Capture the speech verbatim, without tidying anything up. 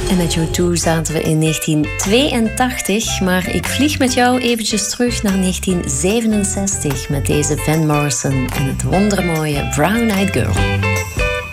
En met jou toe zaten we in negentien tweeëntachtig, maar ik vlieg met jou eventjes terug naar negentien zevenenzestig met deze Van Morrison en het wondermooie Brown Eyed Girl.